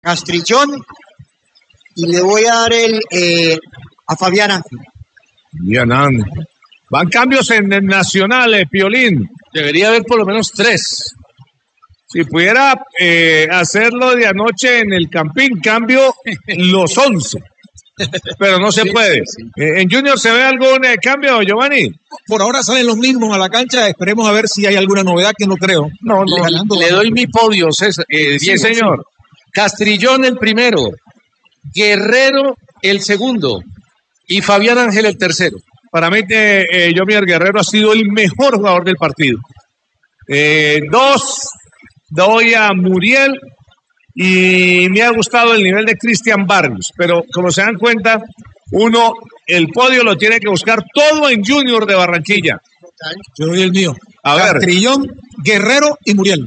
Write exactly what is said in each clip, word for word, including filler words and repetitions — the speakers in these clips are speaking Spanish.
Castrillón y le voy a dar el eh, a Fabián Ángel. Fabián Ángel. Van cambios en el Nacional, eh, Piolín. Debería haber por lo menos tres. Si pudiera eh, hacerlo de anoche en el Campín, cambio los once. Pero no se sí, puede. Sí, sí. Eh, ¿En Junior se ve algún eh, cambio, Giovanni? Por ahora salen los mismos a la cancha. Esperemos a ver si hay alguna novedad, que no creo. No, no. Le, le doy mi podio, César. Eh, sí, señor. Castrillón el primero, Guerrero el segundo y Fabián Ángel el tercero. Para mí, eh, eh, Yomier Guerrero ha sido el mejor jugador del partido. Eh, dos, doy a Muriel. Y me ha gustado el nivel de Cristian Barrios, pero como se dan cuenta, uno, el podio lo tiene que buscar todo en Junior de Barranquilla. Yo doy el mío. A ver. Castrillón, Guerrero y Muriel.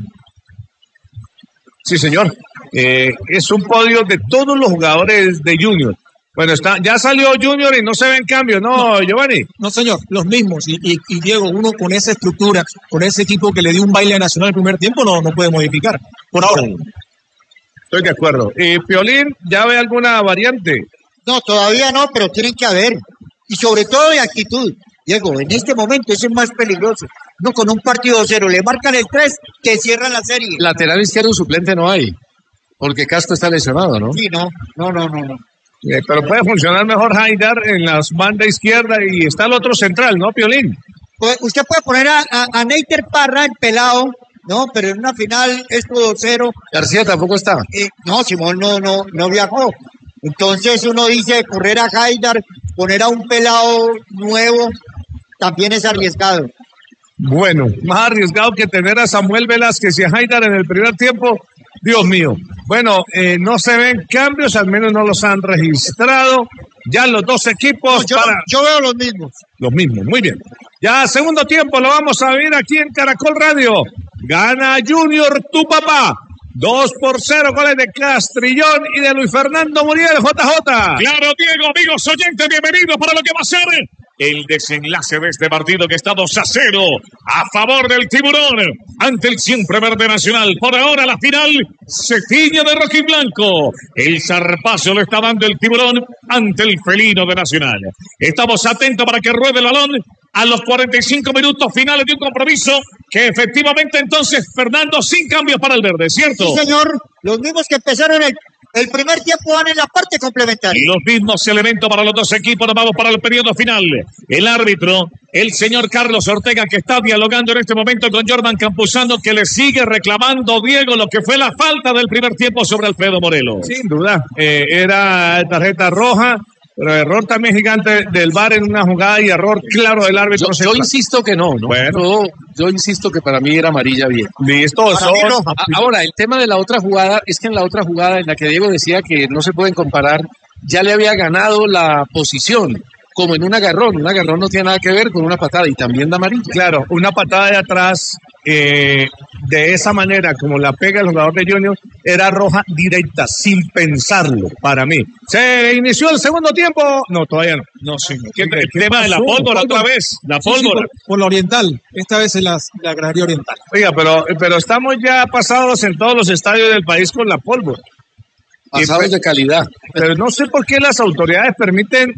Sí, señor. Eh, es un podio de todos los jugadores de Junior. Bueno, está, ya salió Junior y no se ven cambios, ¿no, no Giovanni? No, señor, los mismos. Y, y, y Diego, uno con esa estructura, con ese equipo que le dio un baile nacional el primer tiempo, no, no puede modificar. Por ahora. No. Estoy de acuerdo. ¿Y Piolín ya ve alguna variante? No, todavía no, pero tienen que haber. Y sobre todo de actitud. Diego, en este momento eso es más peligroso. No, con un partido cero, le marcan el tres, que cierran la serie. Lateral izquierdo suplente no hay, porque Castro está lesionado, ¿no? Sí, no, no, no, no. no. Eh, pero puede funcionar mejor Haidar en la banda izquierda y está el otro central, ¿no, Piolín? Pues usted puede poner a, a, a Neiter Parra, el pelado. No, pero en una final es todo cero. García tampoco está. Eh, no, Simón no, no, no viajó. Entonces uno dice correr a Haidar, poner a un pelado nuevo, también es arriesgado. Bueno, más arriesgado que tener a Samuel Velázquez y a Haidar en el primer tiempo. Dios mío. Bueno, eh, no se ven cambios, al menos no los han registrado. Ya los dos equipos. No, yo, para... yo veo los mismos. Los mismos, muy bien. Ya segundo tiempo lo vamos a ver aquí en Caracol Radio. Gana Junior, tu papá. Dos por cero, goles de Castrillón y de Luis Fernando Muriel, J J. Claro, Diego, amigos oyentes, bienvenidos para lo que va a ser el desenlace de este partido que está dos a cero a favor del Tiburón ante el siempre verde Nacional. Por ahora la final se tiñe de rojo y blanco. El zarpazo lo está dando el Tiburón ante el felino de Nacional. Estamos atentos para que ruede el balón a los cuarenta y cinco minutos finales de un compromiso que efectivamente entonces, Fernando, sin cambios para el verde, ¿cierto? Sí, señor. Los mismos que empezaron el El primer tiempo van en la parte complementaria. Los mismos elementos para los dos equipos. Nos vamos para el periodo final. El árbitro, el señor Carlos Ortega, que está dialogando en este momento con Jordan Campuzano, que le sigue reclamando, Diego, lo que fue la falta del primer tiempo sobre Alfredo Morelos. Sin duda. Eh, era tarjeta roja, pero error también gigante del V A R en una jugada y error claro del árbitro. Yo, yo insisto que no, ¿no? Bueno. Yo, yo insisto que para mí era amarilla bien. Listo. Son... No. Ahora, el tema de la otra jugada es que en la otra jugada en la que Diego decía que no se pueden comparar, ya le había ganado la posición, como en un agarrón. Un agarrón no tiene nada que ver con una patada y también da amarilla. Claro, una patada de atrás, eh, de esa manera, como la pega el jugador de Junior, era roja directa, sin pensarlo, para mí. ¿Se inició el segundo tiempo? No, todavía no. No, sí. ¿Qué, ¿Qué, ¿Qué tema de la pólvora otra vez? La pólvora. Sí, sí, por, por la oriental. Esta vez es la, la gradería oriental. Oiga, pero, pero estamos ya pasados en todos los estadios del país con la pólvora. Pasados de calidad. Pero no sé por qué las autoridades permiten...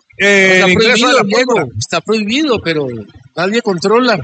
Eh, está prohibido, Diego. Está prohibido, pero nadie controla.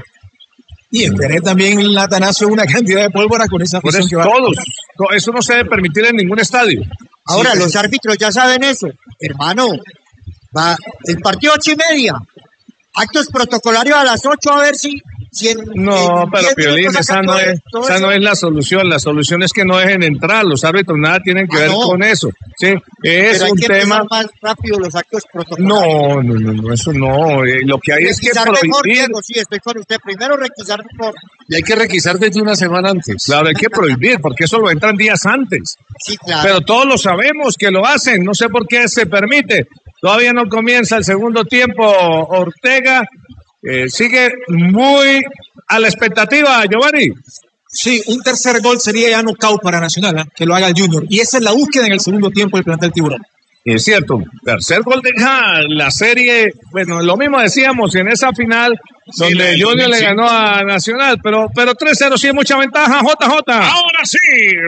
Y en tener también el Atanasio una cantidad de pólvora con esa afición que va. Todos. Eso no se debe permitir en ningún estadio. Ahora, sí, los sí. árbitros ya saben eso. Hermano, va el partido ocho y media. Actos protocolarios a las ocho, a ver si... si en, no, en pero Piolín, esa, no es, esa no es la solución. La solución es que no dejen entrar. Los árbitros nada tienen que ah, ver no. con eso. Sí, es pero hay un que tema... más rápido los actos protocolarios. No, no, no, no eso no. Eh, lo que hay requisar es que mejor, prohibir... Diego, sí, estoy con usted. Primero requisar mejor. Y hay que requisar desde una semana antes. Claro, hay que prohibir, porque eso lo entran días antes. Sí, claro. Pero todos lo sabemos que lo hacen. No sé por qué se permite. Todavía no comienza el segundo tiempo. Ortega eh, sigue muy a la expectativa, Giovanni. Sí, un tercer gol sería ya nocaut para Nacional, ¿eh? Que lo haga el Junior. Y esa es la búsqueda en el segundo tiempo del plantel Tiburón. Es cierto, tercer gol deja la serie, bueno, lo mismo decíamos en esa final donde sí, Junior le ganó a Nacional, pero, pero tres cero sí es mucha ventaja, J J. Ahora sí,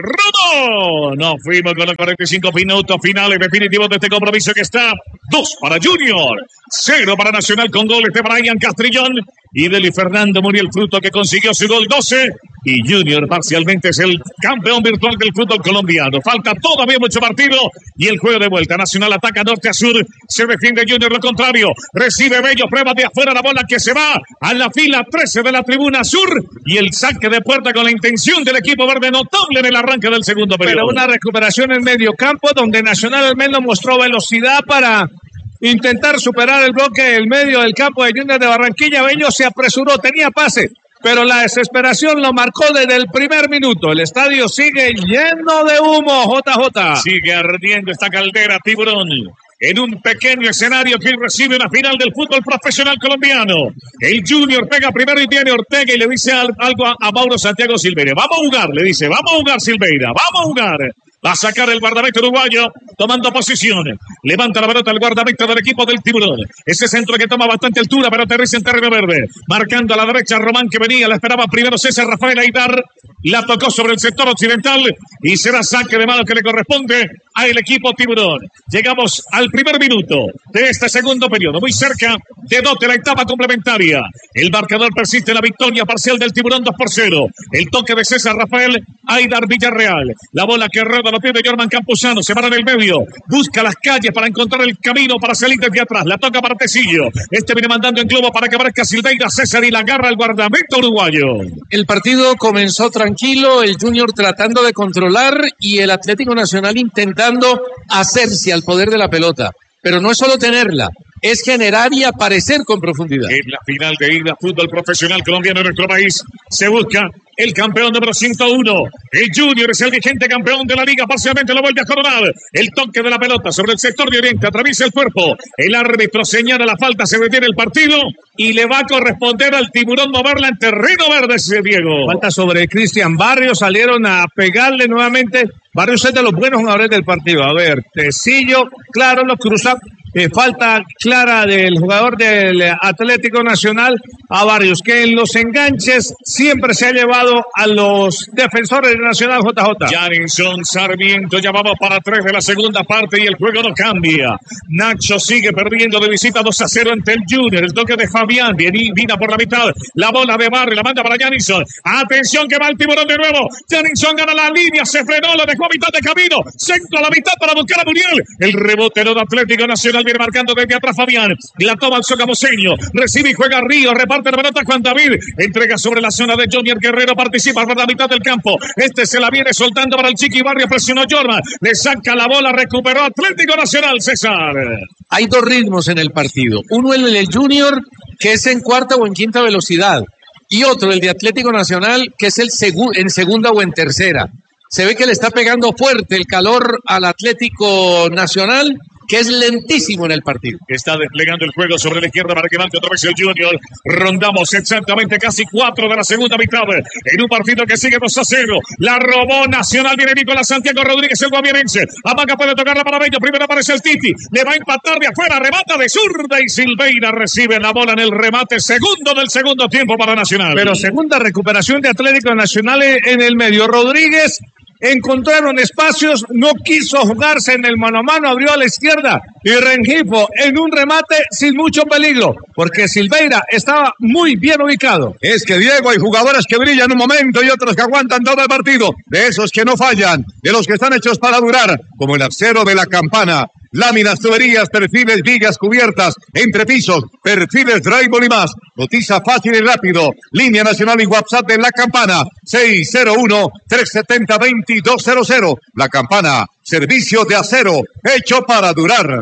Rudo. Nos fuimos con los cuarenta y cinco minutos finales definitivos de este compromiso que está dos para Junior, cero para Nacional con goles de Brian Castrillón y de Luis Fernando Muriel Fruto que consiguió su gol doce y Junior parcialmente es el campeón virtual del fútbol colombiano. Falta todavía mucho partido y el juego de vuelta. Nacional ataca norte a sur, se defiende Junior lo contrario, recibe Bello, prueba de afuera la bola que se va a la fila trece de la tribuna sur y el saque de puerta con la intención del equipo verde notable en el arranque del segundo periodo. Pero una recuperación en medio campo donde Nacional al menos mostró velocidad para intentar superar el bloque del medio del campo de Junior de Barranquilla. Bello se apresuró, tenía pase, pero la desesperación lo marcó desde el primer minuto. El estadio sigue lleno de humo, J J. Sigue ardiendo esta caldera, Tiburón. En un pequeño escenario que recibe una final del fútbol profesional colombiano. El Junior pega primero y tiene Ortega y le dice algo a, a Mauro Santiago Silveira. Vamos a jugar, le dice, vamos a jugar Silveira, vamos a jugar. Va a sacar el guardameta uruguayo, tomando posiciones. Levanta la pelota el guardameta del equipo del Tiburón. Ese centro que toma bastante altura, pero aterriza en terreno verde. Marcando a la derecha Román que venía, la esperaba primero César Rafael Aidar. La tocó sobre el sector occidental y será saque de mano que le corresponde al equipo Tiburón. Llegamos al primer minuto de este segundo periodo, muy cerca de dos de la etapa complementaria. El marcador persiste en la victoria parcial del Tiburón dos por cero. El toque de César Rafael Aidar Villarreal. La bola que rueda a los pies de Jorman Campuzano, se para en el medio, busca las calles para encontrar el camino para salir desde atrás. La toca para Tecillo. Este viene mandando en globo para que aparezca Silveira César y la agarra el guardameta uruguayo. El partido comenzó tranquilo, el Junior tratando de controlar y el Atlético Nacional intentando hacerse al poder de la pelota. Pero no es solo tenerla, es generar y aparecer con profundidad. En la final de ida, fútbol profesional colombiano en nuestro país, se busca el campeón número ciento uno. El Junior es el vigente campeón de la liga, parcialmente lo vuelve a coronar. El toque de la pelota sobre el sector de oriente, atraviesa el cuerpo. El árbitro señala la falta, se detiene el partido y le va a corresponder al Tiburón moverla en terreno verde, ese Diego. Falta sobre Cristian Barrios, salieron a pegarle nuevamente. Barrios es de los buenos jugadores del partido. A ver, Tecillo, claro, lo cruza. Eh, falta clara del jugador del Atlético Nacional a Barrios, que en los enganches siempre se ha llevado a los defensores del Nacional. J J. Jarinson Sarmiento, ya vamos para tres de la segunda parte y el juego no cambia. Nacho sigue perdiendo de visita dos a cero ante el Junior. El toque de Fabián, viene, viene por la mitad. La bola de Barrio, la manda para Jarinson. Atención que va el Tiburón de nuevo. Jarinson gana la línea, se frenó, lo dejó a mitad de camino. Centro a la mitad para buscar a Muriel. El rebote del Atlético Nacional viene marcando desde atrás Fabián. La toma el socamoseño. Recibe y juega Río. Reparte la pelota Juan David. Entrega sobre la zona de Junior Guerrero. Participa por la mitad del campo. Este se la viene soltando para el Chiqui Barrio. Presionó Jorma. Le saca la bola. Recuperó Atlético Nacional, César. Hay dos ritmos en el partido. Uno el del Junior, que es en cuarta o en quinta velocidad. Y otro, el de Atlético Nacional, que es el segu- en segunda o en tercera. Se ve que le está pegando fuerte el calor al Atlético Nacional, que es lentísimo en el partido. Está desplegando el juego sobre la izquierda para que levante otra vez el Junior. Rondamos exactamente casi cuatro de la segunda mitad en un partido que sigue dos a cero. La robó Nacional, viene Nicolás Santiago Rodríguez, el guaviarense. Amaga puede tocarla para Bello. Primero aparece el Titi. Le va a empatar de afuera. Remata de zurda y Silveira recibe la bola en el remate. Segundo del segundo tiempo para Nacional. Pero segunda recuperación de Atlético Nacional en el medio. Rodríguez encontraron espacios, no quiso jugarse en el mano a mano, abrió a la izquierda y Rengifo en un remate sin mucho peligro, porque Silveira estaba muy bien ubicado. Es que, Diego, hay jugadores que brillan un momento y otros que aguantan todo el partido, de esos que no fallan, de los que están hechos para durar, como el acero de la Campana. Láminas, tuberías, perfiles, vigas, cubiertas, entrepisos, perfiles, drywall y más. Cotiza fácil y rápido. Línea nacional y WhatsApp de La Campana. seis cero uno, tres siete cero, dos dos cero cero. La Campana, servicio de acero, hecho para durar.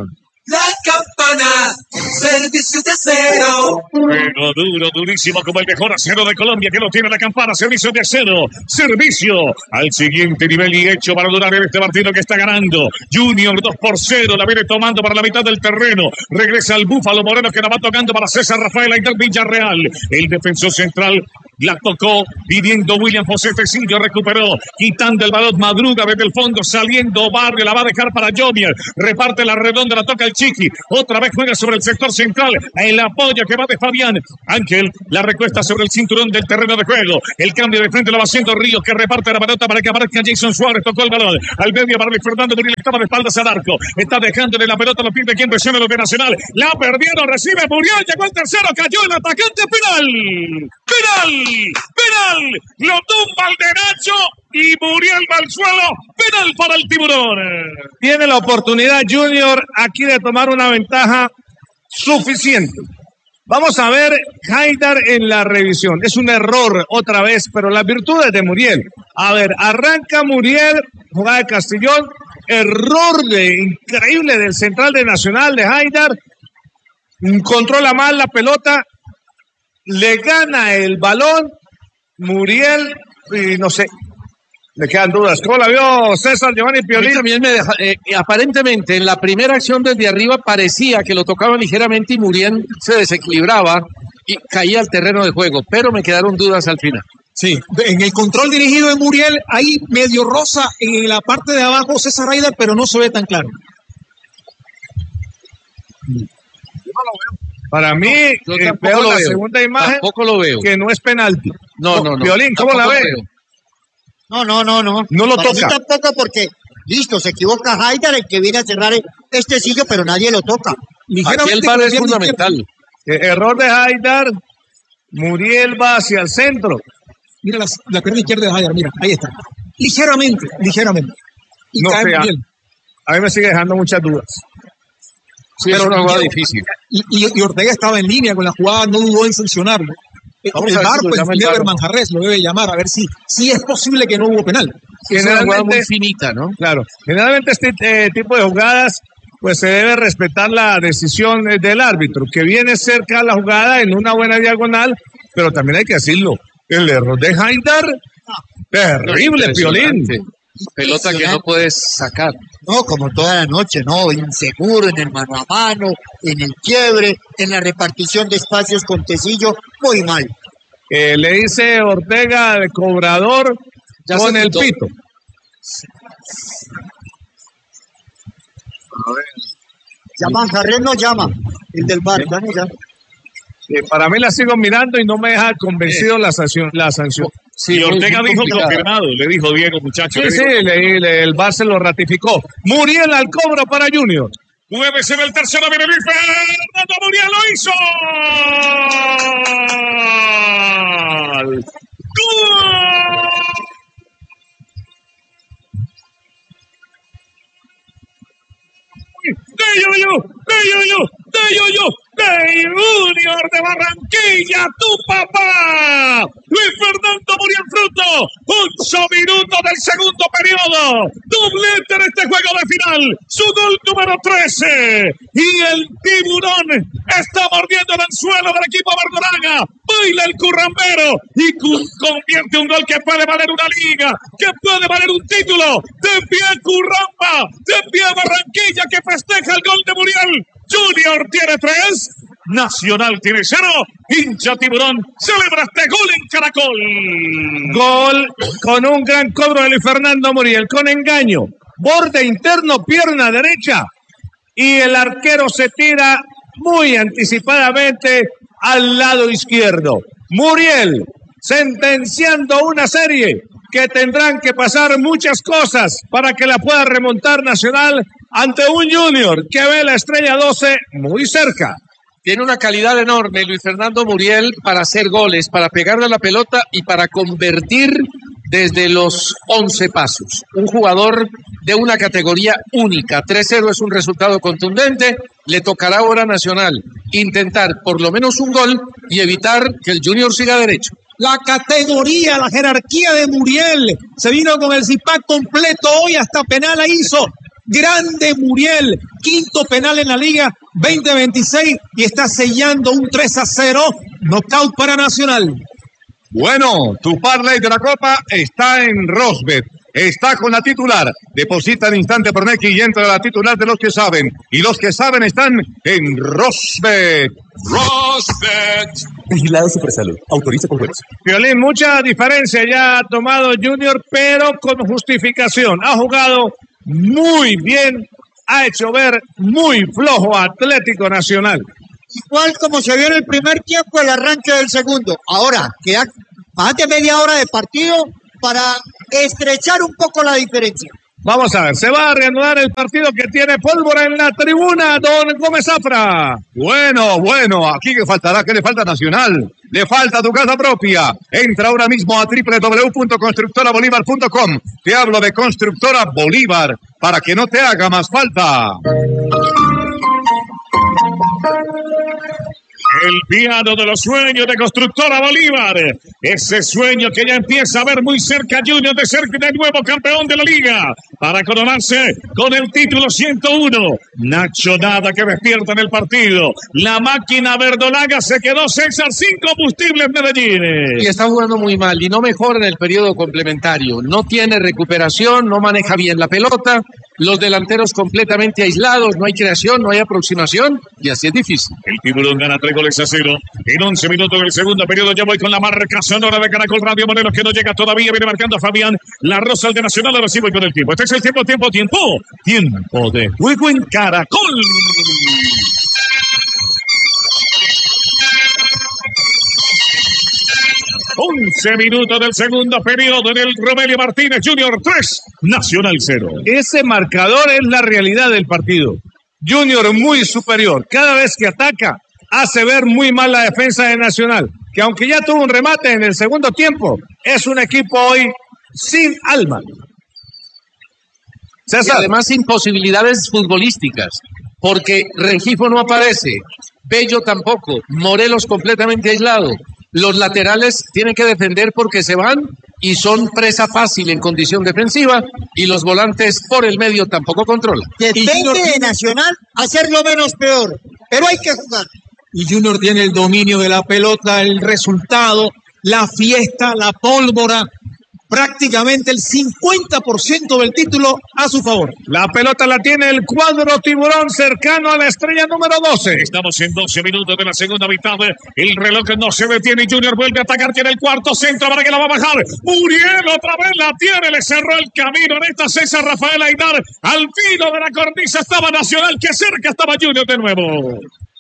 La Campana, servicios de acero. Pero duro, durísimo como el mejor acero de Colombia que lo tiene La Campana, servicio de acero, servicio al siguiente nivel y hecho para durar en este partido que está ganando. Junior dos por cero, la viene tomando para la mitad del terreno. Regresa al Búfalo Moreno que la va tocando para César Rafael Aidar Villarreal. El defensor central la tocó pidiendo William José Tecillo, recuperó, quitando el balón, madruga desde el fondo, saliendo Barrio, la va a dejar para Junior, reparte la redonda, la toca el Chiqui, otra vez juega sobre el sector central, el apoyo que va de Fabián Ángel, la recuesta sobre el cinturón del terreno de juego, el cambio de frente lo va haciendo Ríos, que reparte la pelota para que aparezca Jason Suárez, tocó el balón, al medio para Luis Fernando Muriel, estaba de espaldas al arco, está dejándole la pelota, lo pide quien presiona los de Nacional, la perdieron, recibe Muriel, llegó el tercero, cayó el atacante, penal, penal, penal, lo tumba al derecho y Muriel va al suelo, penal para el Tiburón. Tiene la oportunidad Junior aquí de tomar una ventaja suficiente. Vamos a ver Haidar en la revisión. Es un error otra vez, pero las virtudes de Muriel. A ver, arranca Muriel, jugada de Castellón, error de, increíble del central de Nacional de Haidar, controla mal la pelota, le gana el balón, Muriel, y no sé, le quedan dudas. ¿Cómo la vio César Giovanni Piolín? También me deja, eh, aparentemente en la primera acción desde arriba parecía que lo tocaba ligeramente y Muriel se desequilibraba y caía al terreno de juego, pero me quedaron dudas al final. Sí, en el control dirigido de Muriel, ahí medio rosa en la parte de abajo César Haidar, pero no se ve tan claro. Para mí, Yo eh, tampoco veo lo la veo. segunda imagen Tampoco lo veo. que no es penalti. No, no, no. Piolín, ¿cómo la Tampoco ve? lo veo. No, no, no, no. No lo Para toca. mí tampoco porque, listo, se equivoca Haidar, el que viene a cerrar este sitio, pero nadie lo toca. Aquí el VAR es fundamental. Eh, error de Haidar, Muriel va hacia el centro. Mira la, la pierna izquierda de Haidar, mira, ahí está. Ligeramente, ligeramente. Y No cae sé, a, Muriel. a mí me sigue dejando muchas dudas. Sí, es una jugada difícil. Y, y, y Ortega estaba en línea con la jugada, no dudó en sancionarlo. Vamos el a ver VAR, si lo pues llama el Never VAR. Manjarres lo debe llamar a ver si, si es posible que no hubo penal. Es una jugada Generalmente, muy finita, ¿no? claro, generalmente este eh, tipo de jugadas, pues se debe respetar la decisión eh, del árbitro, que viene cerca a la jugada en una buena diagonal, pero también hay que decirlo, el error de Haidar, terrible, Piolín. Impresionante. Pelota que no puedes sacar. No, como toda la noche, no, inseguro en el mano a mano, en el quiebre, en la repartición de espacios con Tecillo, muy mal. Eh, le dice Ortega de cobrador Ya con se el quitó. pito. Ya Manjarres no llama, el del bar, ya no llama. Eh, para mí la sigo mirando y no me deja convencido la sanción. La sanción. Sí, y Ortega muy dijo complicada. confirmado, le dijo Diego, muchacho. Sí, le sí, dijo, le- le- el V A R se lo ratificó. Muriel al cobro para Junior. puede ser el tercero, viene Luis Fernando Muriel, lo hizo. ¡Gol! ¡Gol! de Yuyu, de Yuyu, de Yuyu, de Junior de Barranquilla, tu papá, Luis Fernando Muriel Fruto, ocho minutos del segundo periodo, doblete en este juego de final, su gol número trece, y el Tiburón está mordiendo el anzuelo del equipo verdolaga, baila el currambero y cu- convierte un gol que puede valer una liga, que puede valer un título, de pie Curramba, de pie Barranquilla que festeja el gol de Muriel. Junior tiene tres, Nacional tiene cero, hincha Tiburón celebra este gol en Caracol. Gol con un gran cobro de Luis Fernando Muriel, con engaño. Borde interno, pierna derecha. Y el arquero se tira muy anticipadamente al lado izquierdo. Muriel sentenciando una serie que tendrán que pasar muchas cosas para que la pueda remontar Nacional ante un Junior que ve la estrella doce muy cerca. Tiene una calidad enorme Luis Fernando Muriel para hacer goles, para pegarle a la pelota y para convertir desde los once pasos. Un jugador de una categoría única. tres cero es un resultado contundente. Le tocará ahora a Nacional intentar por lo menos un gol y evitar que el Junior siga derecho. La categoría, la jerarquía de Muriel. Se vino con el Zipac completo hoy, hasta penal la hizo. Grande Muriel, quinto penal en la liga veinte veintiséis y está sellando un tres a cero. Knockout para Nacional. Bueno, tu parlay de la Copa está en Rosbet. Está con la titular. Deposita al instante por Nequi y entra la titular de los que saben. Y los que saben están en Rosbet. Rosbet. Vigilado Supersalud. Autoriza con juegos. Violín, mucha diferencia ya ha tomado Junior, pero con justificación. Ha jugado muy bien, ha hecho ver muy flojo a Atlético Nacional. Igual como se vio en el primer tiempo, el arranque del segundo. Ahora, queda más de media hora de partido para estrechar un poco la diferencia. Vamos a ver, se va a reanudar el partido que tiene pólvora en la tribuna, don Gómez Zafra. Bueno, bueno, aquí que faltará, ¿qué le falta a Nacional? Le falta tu casa propia. Entra ahora mismo a doble u doble u doble u punto constructora bolívar punto com. Te hablo de Constructora Bolívar para que no te haga más falta. El piano de los sueños de Constructora Bolívar. Ese sueño que ya empieza a ver muy cerca Junior de ser de nuevo campeón de la liga. Para coronarse con el título ciento uno. Nacho Nada que despierta en el partido. La máquina verdolaga se quedó César sin combustible en Medellín. Y está jugando muy mal y no mejora en el periodo complementario. No tiene recuperación, no maneja bien la pelota. Los delanteros completamente aislados, no hay creación, no hay aproximación y así es difícil. El Tiburón gana tres goles a cero. En once minutos del segundo periodo ya voy con la marca sonora de Caracol Radio Morelos que no llega todavía. Viene marcando a Fabián La Rosa, el de Nacional. Ahora sí voy con el tiempo. Este es el tiempo, tiempo, tiempo. Tiempo de juego en Caracol. once minutos del segundo periodo en el Romelio Martínez Junior tres, Nacional cero. Ese marcador es la realidad del partido. Junior muy superior. Cada vez que ataca, hace ver muy mal la defensa de Nacional, que aunque ya tuvo un remate en el segundo tiempo, es un equipo hoy sin alma. César. Y además sin posibilidades futbolísticas, porque Rengifo no aparece, Bello tampoco, Morelos completamente aislado. Los laterales tienen que defender porque se van y son presa fácil en condición defensiva y los volantes por el medio tampoco controlan. Depende de Nacional hacerlo menos peor, pero hay que jugar. Y Junior tiene el dominio de la pelota, el resultado, la fiesta, la pólvora, prácticamente el cincuenta por ciento del título a su favor. La pelota la tiene el cuadro Tiburón cercano a la estrella número doce. Estamos en doce minutos de la segunda mitad. El reloj no se detiene y Junior vuelve a atacar. Tiene el cuarto centro para que la va a bajar. Muriel otra vez la tiene. Le cerró el camino en esta César Rafael Aidar. Al filo de la cornisa estaba Nacional. Que cerca estaba Junior de nuevo.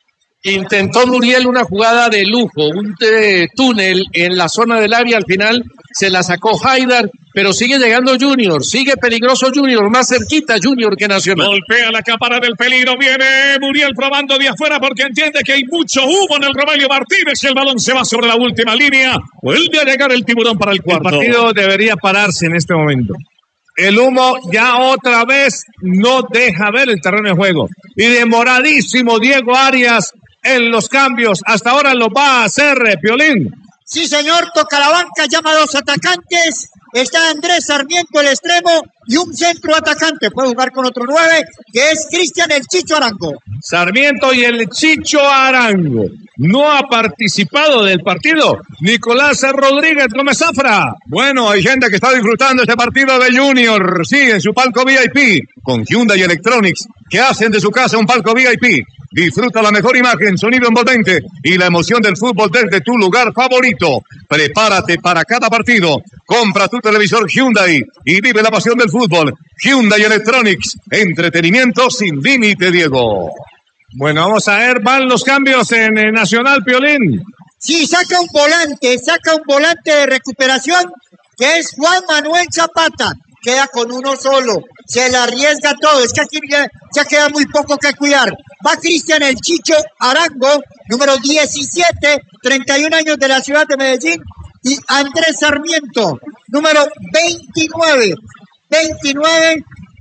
Intentó Muriel una jugada de lujo, un de túnel en la zona del área, al final se la sacó Haidar, pero sigue llegando Junior, sigue peligroso Junior, más cerquita Junior que Nacional. Golpea la cámara del peligro, viene Muriel probando de afuera porque entiende que hay mucho humo en el Romelio Martínez y el balón se va sobre la última línea. Vuelve a llegar el Tiburón para el cuarto. El partido debería pararse en este momento. El humo ya otra vez no deja ver el terreno de juego. Y demoradísimo Diego Arias en los cambios. Hasta ahora lo va a hacer Piolín. Sí, señor, toca la banca, llama a dos atacantes. Está Andrés Sarmiento, el extremo, y un centro atacante. Puede jugar con otro nueve, que es Cristian el Chicho Arango. Sarmiento y el Chicho Arango. No ha participado del partido Nicolás Rodríguez Gómez Zafra. Bueno, hay gente que está disfrutando este partido de Junior. Sí, en su palco V I P con Hyundai Electronics, que hacen de su casa un palco V I P. Disfruta la mejor imagen, sonido envolvente y la emoción del fútbol desde tu lugar favorito. Prepárate para cada partido. Compra tu televisor Hyundai y vive la pasión del fútbol. Hyundai Electronics, entretenimiento sin límite, Diego. Bueno, vamos a ver, van los cambios en el Nacional, Piolín. Sí, saca un volante, saca un volante de recuperación, que es Juan Manuel Zapata. Queda con uno solo, se le arriesga todo, es que aquí ya, ya queda muy poco que cuidar. Va Cristian el Chicho Arango, número diecisiete, treinta y un años de la ciudad de Medellín, y Andrés Sarmiento, número veintinueve, veintinueve,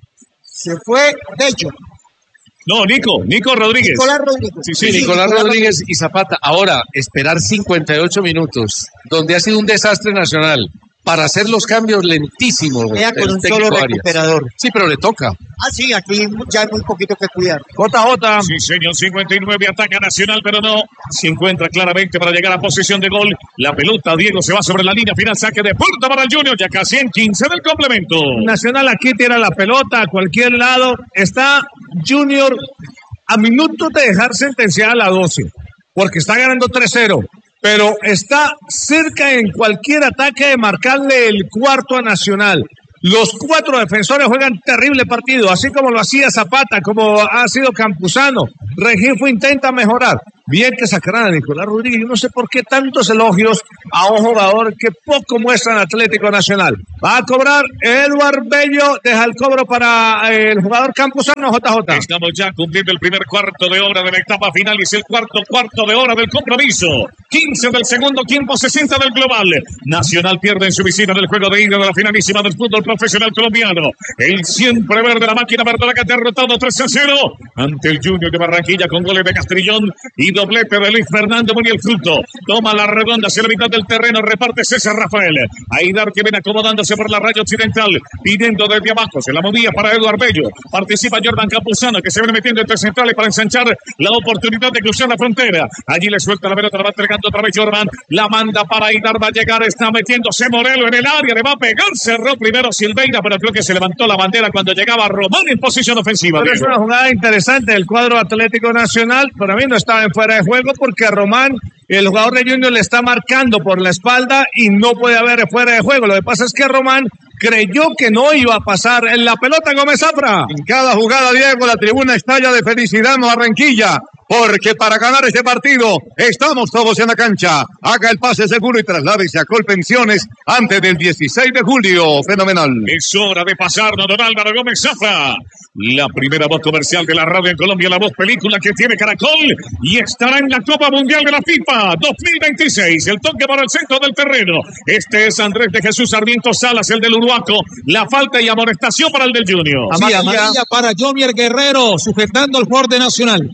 se fue Bello. No, Nico, Nico Rodríguez. Nicolás Rodríguez. Sí, sí, sí, Nicolás Rodríguez y Zapata. Ahora, esperar cincuenta y ocho minutos, donde ha sido un desastre Nacional. para hacer los cambios lentísimo. Vea con el un técnico solo Arias. recuperador. Sí, pero le toca. Ah, sí, aquí ya hay muy poquito que cuidar. J J. Sí, señor, cincuenta y nueve, ataca Nacional, pero no se encuentra claramente para llegar a posición de gol. La pelota, Diego, se va sobre la línea final, saque de puerta para el Junior, ya casi en quince del complemento. Nacional aquí tira la pelota a cualquier lado. Está Junior a minutos de dejar sentenciada la doce, porque está ganando tres cero. Pero está cerca en cualquier ataque de marcarle el cuarto a Nacional. Los cuatro defensores juegan terrible partido, así como lo hacía Zapata, como ha sido Campuzano. Regifo intenta mejorar. Bien que sacarán a Nicolás Rodríguez. Yo no sé por qué tantos elogios a un jugador que poco muestra en Atlético Nacional. Va a cobrar Eduard Bello, deja el cobro para el jugador Campuzano, J J. Estamos ya cumpliendo el primer cuarto de hora de la etapa final y es el cuarto cuarto de hora del compromiso. quince del segundo tiempo, sesenta del global. Nacional pierde en su visita del juego de ida de la finalísima del fútbol profesional colombiano. El siempre verde, la máquina verdolaga, ha derrotado tres a cero ante el Junior de Barranquilla con goles de Castrillón y doblete de Luis Fernando Muriel Fruto. Toma la redonda hacia la mitad del terreno, reparte César Rafael. Aidar que viene acomodándose por la raya occidental, pidiendo desde abajo, se la movía para Eduard Bello. Participa Jordan Campuzano, que se viene metiendo entre centrales para ensanchar la oportunidad de cruzar la frontera. Allí le suelta la pelota, la va entregando otra vez Jordan, la manda para Aidar, va a llegar, está metiéndose Morelo en el área, le va a pegar, cerró primero Silveira, pero creo que se levantó la bandera cuando llegaba Román en posición ofensiva. Pero es una jugada interesante del cuadro Atlético Nacional. Para mí no estaba en fuera de juego porque a Román, el jugador de Junior, le está marcando por la espalda y no puede haber fuera de juego. Lo que pasa es que Román creyó que no iba a pasar en la pelota. Gómez Zafra. En cada jugada, Diego, la tribuna estalla de felicidad en Barranquilla, porque para ganar este partido estamos todos en la cancha. Haga el pase seguro y trasládese a Colpensiones antes del dieciséis de julio. Fenomenal. Es hora de pasarnos, don Álvaro Gómez Zafra. La primera voz comercial de la radio en Colombia, la voz película que tiene Caracol y estará en la Copa Mundial de la FIFA dos mil veintiséis. El toque para el centro del terreno. Este es Andrés de Jesús Sarmiento Salas, el del Uruaco. La falta y amonestación para el del Junior. Sí, amarilla para Jomier Guerrero, sujetando al jugador de Nacional.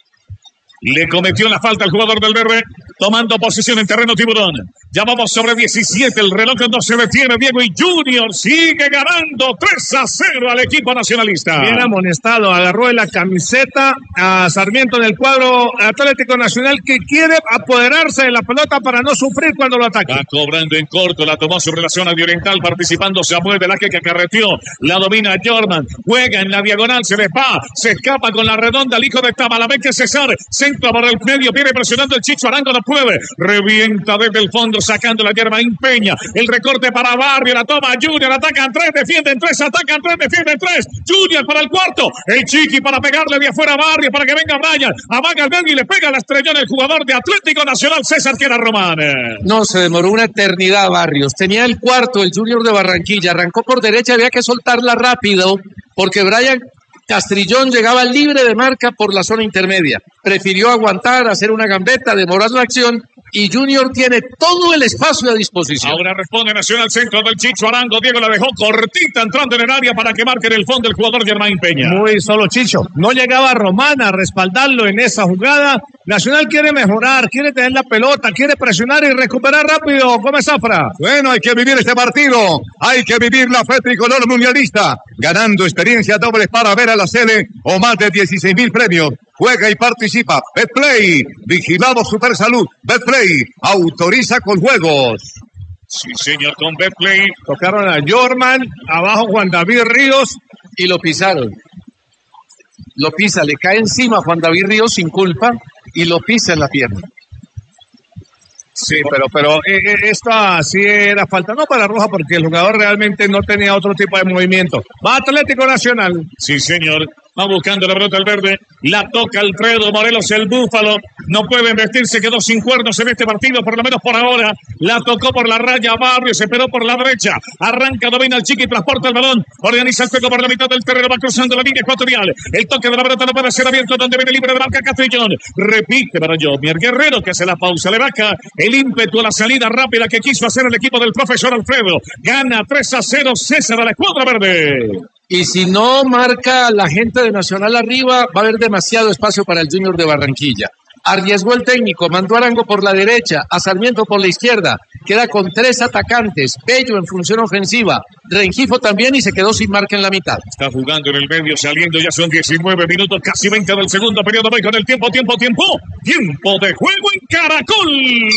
Le cometió la falta al jugador del verde, tomando posición en terreno Tiburón. Ya vamos sobre diecisiete, el reloj no se detiene, Diego, y Junior sigue ganando tres a cero al equipo nacionalista. Bien amonestado, agarró de la camiseta a Sarmiento en el cuadro Atlético Nacional, que quiere apoderarse de la pelota para no sufrir cuando lo ataque. Va cobrando en corto, la tomó sobre la zona de oriental, participando Samuel Velázquez, que acarreteó, la domina Jordan, juega en la diagonal, se les va, se escapa con la redonda, el hijo de Tamalameque César, centro por el medio, viene presionando el Chicho Arango, no puede, revienta desde el fondo, sacando la hierba, Impeña, el recorte para Barrio, la toma Junior, atacan tres, defienden tres, atacan tres, defienden tres, Junior para el cuarto, el Chiqui para pegarle de afuera a Barrio, para que venga Brian, amaga el medio y le pega la estrellón el jugador de Atlético Nacional, César Tiera Román. No, se demoró una eternidad Barrios, tenía el cuarto, el Junior de Barranquilla, arrancó por derecha, había que soltarla rápido, porque Brian Castrillón llegaba libre de marca por la zona intermedia. Prefirió aguantar, hacer una gambeta, demorar la acción y Junior tiene todo el espacio a disposición. Ahora responde Nacional, centro del Chicho Arango. Diego la dejó cortita entrando en el área para que marque en el fondo el jugador Germán Peña. Muy solo Chicho. No llegaba Román a respaldarlo en esa jugada. Nacional quiere mejorar, quiere tener la pelota, quiere presionar y recuperar rápido. Gómez Zafra. Bueno, hay que vivir este partido. Hay que vivir la fe tricolor mundialista. Ganando experiencia dobles para ver a la Sele o más de dieciséis mil premios. Juega y participa. Betplay. Vigilado Supersalud. Betplay. Autoriza con juegos. Sí, señor, con Betplay. Tocaron a Jorman. Abajo Juan David Ríos. Y lo pisaron. Lo pisa, le cae encima a Juan David Ríos sin culpa y lo pisa en la pierna. Sí, pero, pero eh, eh, esta sí era falta, no para roja, porque el jugador realmente no tenía otro tipo de movimiento. Va Atlético Nacional. Sí, señor. Va buscando la pelota al verde. La toca Alfredo Morelos, el Búfalo. No puede vestirse, quedó sin cuernos en este partido, por lo menos por ahora. La tocó por la raya Barrio, se esperó por la derecha. Arranca, domina el Chiqui, transporta el balón. Organiza el juego por la mitad del terreno, va cruzando la línea ecuatorial. El toque de la pelota no puede ser abierto, donde viene libre de marca Castrillón. Repite para Jomier Guerrero, que hace la pausa, le vaca el ímpetu a la salida rápida que quiso hacer el equipo del profesor Alfredo. Gana tres a cero César a la escuadra verde. Y si no marca la gente de Nacional arriba, va a haber demasiado espacio para el Junior de Barranquilla. Arriesgó el técnico, mandó a Arango por la derecha, a Sarmiento por la izquierda. Queda con tres atacantes. Bello en función ofensiva. Rengifo también y se quedó sin marca en la mitad. Está jugando en el medio, saliendo, ya son diecinueve minutos, casi veinte del segundo periodo. Voy con el tiempo, tiempo, tiempo. Tiempo de juego en Caracol.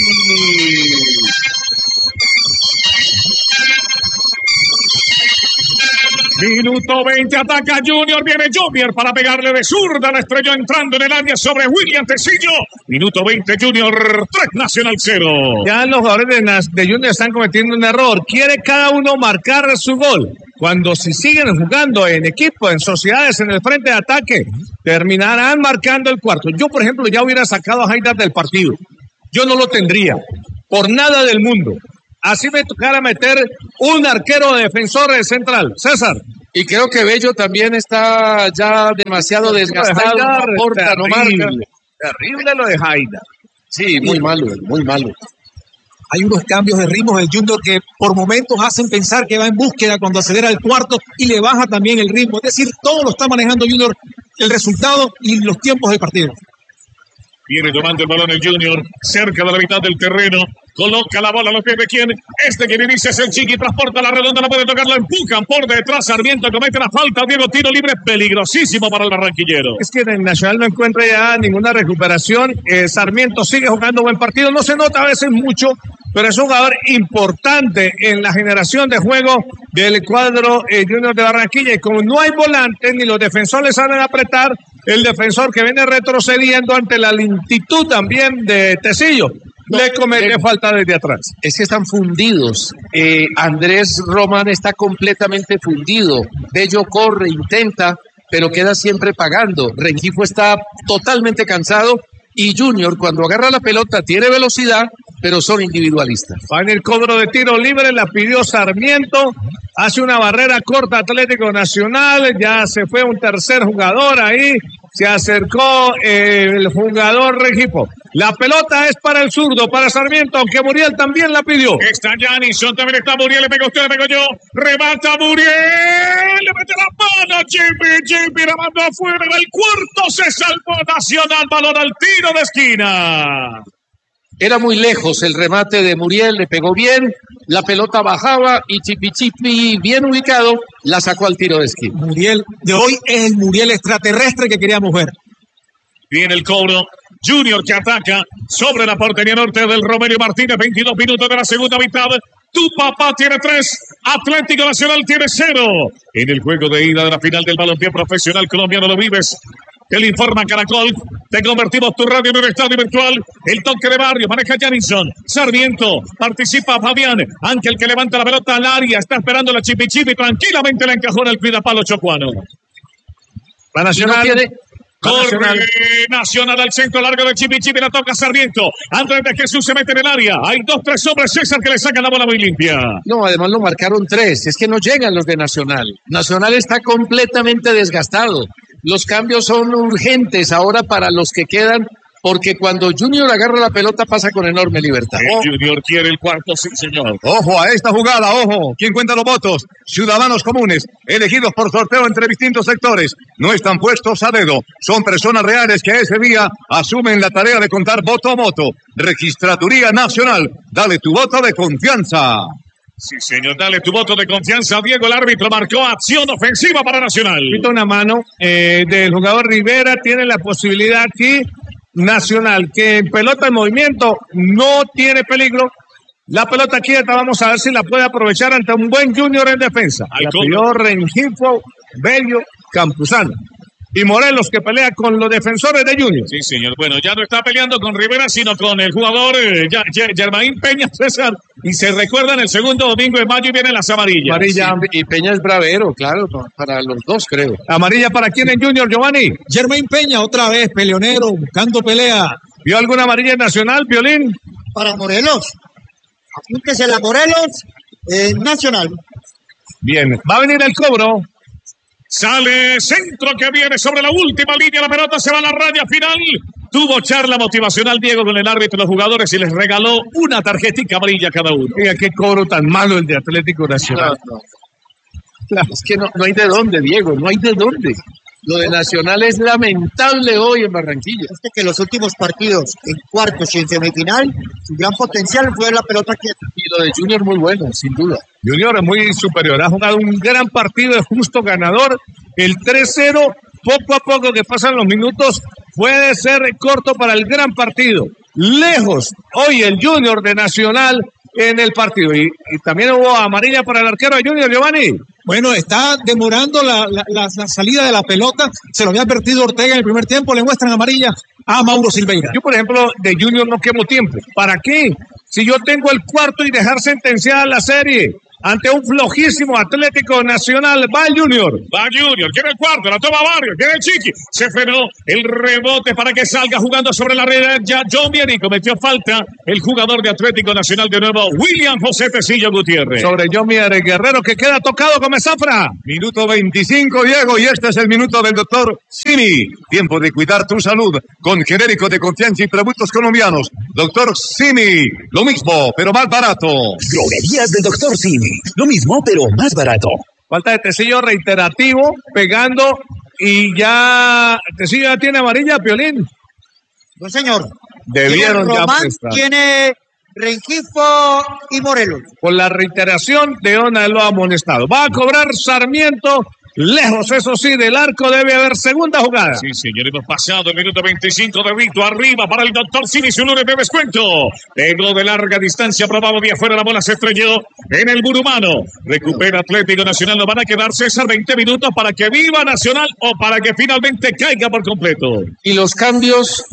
Minuto veinte, ataca Junior, viene Junior para pegarle de zurda, la estrelló entrando en el área sobre William Tecillo. Minuto veinte, Junior tres, Nacional cero. Ya los jugadores de, Nas- de Junior están cometiendo un error. Quiere cada uno marcar su gol. Cuando si siguen jugando en equipo, en sociedades, en el frente de ataque, terminarán marcando el cuarto. Yo, por ejemplo, ya hubiera sacado a Haidar del partido. Yo no lo tendría, por nada del mundo. Así me tocara meter un arquero defensor de central. César. Y creo que Bello también está ya demasiado desgastado. No Haidar, aporta, no marca. terrible, terrible lo de Haidar. Sí, muy malo, muy malo. Hay unos cambios de ritmo del Junior que por momentos hacen pensar que va en búsqueda cuando acelera el cuarto y le baja también el ritmo. Es decir, todo lo está manejando Junior, el resultado y los tiempos del partido. Viene tomando el balón el Junior, cerca de la mitad del terreno. Coloca la bola a los pies de quién. Este que inicia es el Chiqui, transporta la redonda, no puede tocarla, empujan por detrás. Sarmiento comete la falta. Diego, tiro libre, peligrosísimo para el barranquillero. Es que en el Nacional no encuentra ya ninguna recuperación. Eh, Sarmiento sigue jugando buen partido. No se nota a veces mucho, pero es un jugador importante en la generación de juego del cuadro eh, Junior de Barranquilla. Y como no hay volantes ni los defensores salen a apretar, el defensor que viene retrocediendo ante la lentitud también de Tecillo no, le comete le, falta desde atrás. Es que están fundidos. Eh, Andrés Román está completamente fundido. Bello corre, intenta, pero queda siempre pagando. Rengifo está totalmente cansado. Y Junior, cuando agarra la pelota, tiene velocidad, pero son individualistas. Va en el cobro de tiro libre, la pidió Sarmiento, hace una barrera corta Atlético Nacional, ya se fue un tercer jugador ahí, se acercó eh, el jugador Rengifo. La pelota es para el zurdo, para Sarmiento, aunque Muriel también la pidió. Está Janison, también está Muriel, le pegó usted, le pegó yo. Rebata Muriel, le mete la mano, Jimmy, Jimmy la mandó afuera del cuarto, se salvó Nacional, balón al tiro de esquina. Era muy lejos el remate de Muriel, le pegó bien, la pelota bajaba y Chipi Chipi, bien ubicado, la sacó al tiro de esquina. Muriel de hoy es el Muriel extraterrestre que queríamos ver. Viene el cobro, Junior que ataca sobre la portería norte del Romelio Martínez, veintidós minutos de la segunda mitad. Tu papá tiene tres, Atlético Nacional tiene cero. En el juego de ida de la final del balompié profesional colombiano lo vives. Te lo informa Caracol, te convertimos tu radio en un estadio virtual. El toque de barrio, maneja Janison, Sarmiento, participa Fabián, Ángel que levanta la pelota al área, está esperando la Chipi Chipi, tranquilamente la encajó en el cuidapalo chocuano. La Nacional no tiene... Corre Nacional. Nacional al centro largo de Chipi Chipi, la toca Sarmiento. Andrés de Jesús se mete en el área. Hay dos, tres hombres, César, que le sacan la bola muy limpia. No, además lo marcaron tres. Es que no llegan los de Nacional. Nacional está completamente desgastado. Los cambios son urgentes ahora para los que quedan, porque cuando Junior agarra la pelota pasa con enorme libertad. El Junior quiere el cuarto, sí, señor. Ojo a esta jugada, ojo. ¿Quién cuenta los votos? Ciudadanos comunes, elegidos por sorteo entre distintos sectores. No están puestos a dedo. Son personas reales que ese día asumen la tarea de contar voto a voto. Registraturía Nacional. Dale tu voto de confianza. Sí, señor, dale tu voto de confianza. Diego, el árbitro, marcó acción ofensiva para Nacional. Quita una mano eh, del jugador Rivera. Tiene la posibilidad aquí Nacional, que en pelota en movimiento no tiene peligro. La pelota quieta, vamos a ver si la puede aprovechar ante un buen Junior en defensa. La pidió Rengifo, Bello, Campuzano y Morelos, que pelea con los defensores de Junior. Sí, señor. Bueno, ya no está peleando con Rivera, sino con el jugador eh, Germain Peña, César. Y se recuerdan el segundo domingo de mayo y vienen las amarillas. Amarilla, sí. Y Peña es bravero, claro, para los dos, creo. ¿Amarilla para quién en Junior, Giovanni? Germain Peña, otra vez, peleonero, buscando pelea. ¿Vio alguna amarilla nacional, Violín? Para Morelos. Apúntese la Morelos, eh, Nacional. Bien, va a venir el cobro. Sale centro que viene sobre la última línea, la pelota se va a la raya final. Tuvo charla motivacional Diego con el árbitro y los jugadores y les regaló una tarjetita amarilla a cada uno. Mira qué cobro tan malo el de Atlético Nacional. No, no. Es que no, no hay de dónde, Diego, no hay de dónde. Lo de Nacional es lamentable hoy en Barranquilla. Este que los últimos partidos, en cuartos y en semifinal, su gran potencial fue la pelota quieta. Y lo de Junior muy bueno, sin duda. Junior es muy superior, ha jugado un gran partido, es justo ganador. El tres cero, poco a poco que pasan los minutos, puede ser corto para el gran partido. Lejos, hoy el Junior de Nacional en el partido. Y, y también hubo amarilla para el arquero de Junior, Giovanni. Bueno, está demorando la, la, la, la salida de la pelota. Se lo había advertido Ortega en el primer tiempo. Le muestran amarilla a Mauro Silveira. Yo, por ejemplo, de Junior no quemo tiempo. ¿Para qué? Si yo tengo el cuarto y dejar sentenciada la serie ante un flojísimo Atlético Nacional, va el Junior. Va Junior, quiere el cuarto, la toma Barrio, quiere el Chiqui. Se frenó el rebote para que salga jugando sobre la red. Ya John Vieri cometió falta. El jugador de Atlético Nacional de nuevo, William José Tecillo Gutiérrez. Sobre John Vieri Guerrero, que queda tocado con Zafra. Minuto veinticinco, Diego, y este es el minuto del doctor Simi. Tiempo de cuidar tu salud con genérico de confianza y productos colombianos. Doctor Simi, lo mismo, pero más barato. Droguerías del doctor Simi. Lo mismo, pero más barato. Falta de Tecillo reiterativo, pegando, y ya Tecillo ya tiene amarilla, Piolín. No, señor. Debieron Tiene ya Román, prestar. tiene Rengifo y Morelos. Por la reiteración de Ona lo ha amonestado. Va a cobrar Sarmiento. Lejos, eso sí, del arco debe haber segunda jugada. Sí, señor, hemos pasado el minuto veinticinco de Vito, arriba para el doctor Simi, su lunes de descuento. Pegó de larga distancia, probado de afuera, la bola se estrelló en el burumano. Recupera Atlético Nacional, nos van a quedar, César, veinte minutos para que viva Nacional o para que finalmente caiga por completo. Y los cambios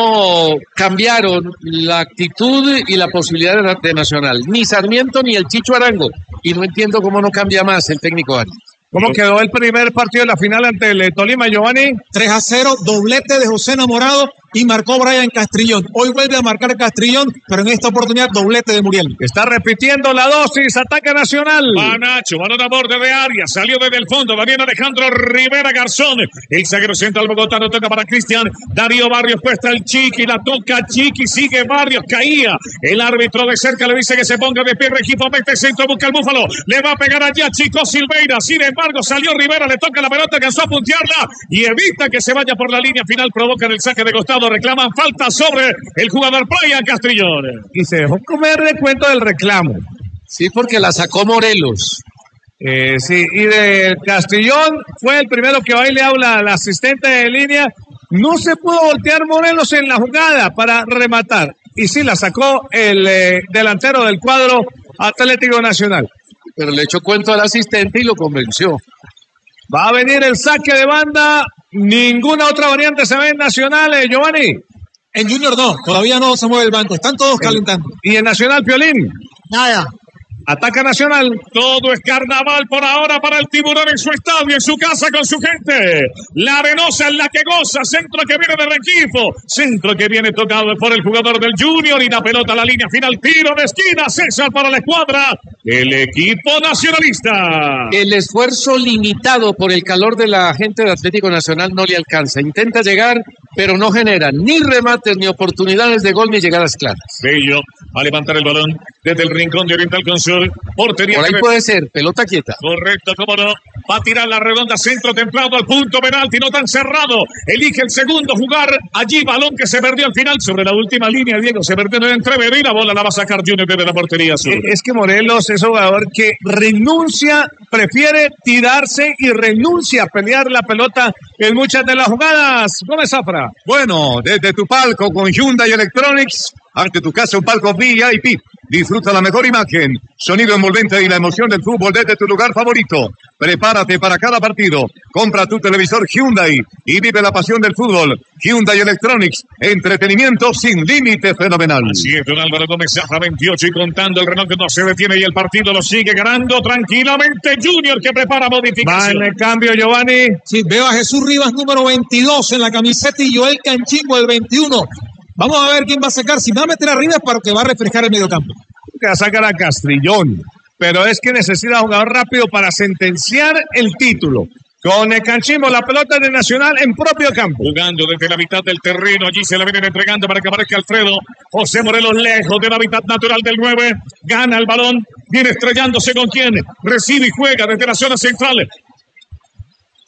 no cambiaron la actitud y la posibilidad de, de Nacional. Ni Sarmiento ni el Chicho Arango. Y no entiendo cómo no cambia más el técnico Arias. ¿Cómo quedó el primer partido de la final ante el Tolima, Giovanni? tres a cero, doblete de José Enamorado y marcó Brian Castrillón. Hoy vuelve a marcar Castrillón, pero en esta oportunidad doblete de Muriel. Está repitiendo la dosis, ataque Nacional. Va Nacho, balón a borde de área, salió desde el fondo, va bien Alejandro Rivera Garzón. El zaguero central bogotano toca para Cristian. Darío Barrios puesta el Chiqui, la toca Chiqui, sigue Barrios, caía. El árbitro de cerca le dice que se ponga de pie, equipo mete centro, busca el Búfalo. Le va a pegar allá Chico Silveira, sin embargo salió Rivera, le toca la pelota, alcanzó a puntearla y evita que se vaya por la línea final, provocan el saque de costado, reclaman falta sobre el jugador Brian Castrillón. Y se dejó comer de cuento del reclamo. Sí, porque la sacó Morelos. Eh, sí, y de Castrillón fue el primero que hoy le habla al asistente de línea. No se pudo voltear Morelos en la jugada para rematar. Y sí, la sacó el eh, delantero del cuadro Atlético Nacional. Pero le echó cuento al asistente y lo convenció. Va a venir el saque de banda. Ninguna otra variante se ve en Nacional, eh, Giovanni. En Junior no, todavía no se mueve el banco. Están todos calentando. Y en Nacional, Piolín. Nada. Ataca Nacional. Todo es carnaval por ahora para el Tiburón en su estadio, en su casa con su gente. La Arenosa es la que goza. Centro que viene de Rengifo. Centro que viene tocado por el jugador del Junior. Y la pelota a la línea final. Tiro de esquina. César para la escuadra. El equipo nacionalista. El esfuerzo limitado por el calor de la gente de Atlético Nacional no le alcanza. Intenta llegar, pero no genera ni remates, ni oportunidades de gol, ni llegadas claras. Bello a levantar el balón desde el rincón de Oriental con Sur. Portería. Por ahí que... puede ser, pelota quieta. Correcto, cómo no. Va a tirar la redonda, centro templado al punto penalti, no tan cerrado. Elige el segundo jugar allí, balón que se perdió al final sobre la última línea. Diego se perdió en el entrevero y la bola la va a sacar Junior desde la portería sur. Es que Morelos es un jugador que renuncia, prefiere tirarse y renuncia a pelear la pelota en muchas de las jugadas. Gómez Zafra. Bueno, desde tu palco con Hyundai Electronics, ante tu casa un palco V I P. Disfruta la mejor imagen, sonido envolvente y la emoción del fútbol desde tu lugar favorito. Prepárate para cada partido. Compra tu televisor Hyundai y vive la pasión del fútbol. Hyundai Electronics, entretenimiento sin límite fenomenal. Así es, don Álvaro Gómez Zafra, veintiocho y contando. El reloj que no se detiene y el partido lo sigue ganando tranquilamente. Junior que prepara modificación. Va en el cambio, Giovanni. Sí, veo a Jesús Rivas número veintidós en la camiseta y Joel Canchingo el veintiuno. Vamos a ver quién va a sacar. Si va a meter arriba es para que va a refrescar el mediocampo. Que va a sacar a Castrillón. Pero es que necesita jugador rápido para sentenciar el título. Con el Canchimbo, la pelota de Nacional en propio campo. Jugando desde la mitad del terreno. Allí se la vienen entregando para que aparezca Alfredo. José Morelos lejos de la mitad natural del nueve. Gana el balón. Viene estrellándose con quien recibe y juega desde la zona central.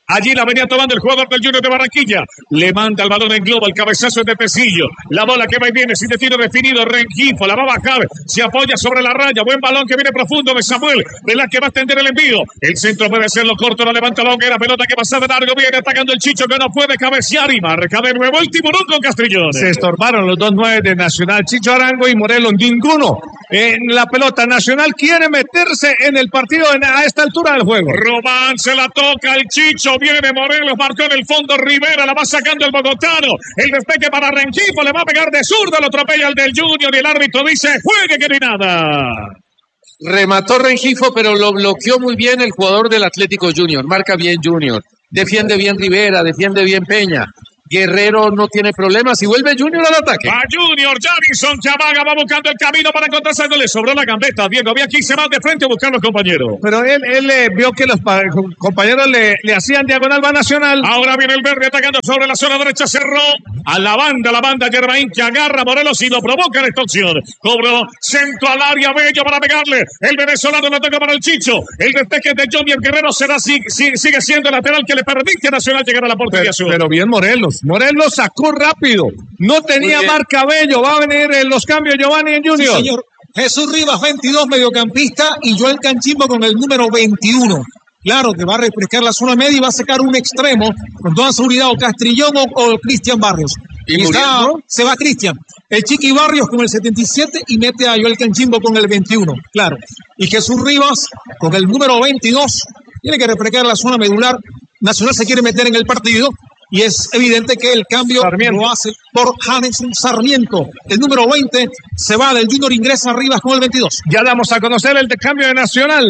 Allí la venía tomando el jugador del Junior de Barranquilla. Le manda el balón en globo, el cabezazo es de Tecillo. La bola que va y viene sin destino definido. Rengifo la va a bajar, se apoya sobre la raya. Buen balón que viene profundo de Samuel. Vela que va a extender el envío. El centro puede hacerlo corto, no levanta la hoguera. Pelota que pasa de largo, viene atacando el Chicho que no puede cabecear y marca de nuevo el Tiburón con Castrillón. Se estorbaron los dos nueve de Nacional, Chicho Arango y Morelos. Ninguno en la pelota. Nacional quiere meterse en el partido en, a esta altura del juego. Román se la toca el Chicho, viene Morelos, marcó en el fondo Rivera, la va sacando el bogotano. El despegue para Rengifo, le va a pegar de zurdo, lo atropella el del Junior y el árbitro dice juegue que no hay nada. Remató Rengifo, pero lo bloqueó muy bien el jugador del Atlético Junior. Marca bien Junior. Defiende bien Rivera, defiende bien Peña. Guerrero no tiene problemas y vuelve Junior al ataque. A Junior, Javison Chavaga va buscando el camino para encontrarse algo. Le sobró la gambeta. Diego, ve aquí, se va de frente a buscar los compañeros. Pero él, él eh, vio que los pa- compañeros le, le hacían diagonal, va Nacional. Ahora viene el verde atacando sobre la zona derecha. Cerró a la banda, la banda Germain que agarra a Morelos y lo provoca en esta opción. Cobró centro al área, Bello para pegarle. El venezolano lo toca para el Chicho. El despeje de Johnny el Guerrero será, sigue, sigue siendo el lateral que le permite a Nacional llegar a la portería Pero, pero bien Morelos. Morelos sacó rápido. No tenía marca Bello. Va a venir en los cambios Giovanni en Junior. Sí, señor. Jesús Rivas, veintidós, mediocampista, y Joel Canchimbo con el número veintiuno. Claro que va a refrescar la zona media y va a sacar un extremo con toda seguridad, o Castrillón o, o Cristian Barrios. Y, y está, se va Cristian. El Chiqui Barrios con el setenta y siete y mete a Joel Canchimbo con el veintiuno. Claro. Y Jesús Rivas con el número veintidós. Tiene que refrescar la zona medular. Nacional se quiere meter en el partido. Y es evidente que el cambio Sarmiento lo hace por James Sarmiento. El número veinte se va del Junior, ingresa Rivas con el veintidós. Ya damos a conocer el de cambio de Nacional.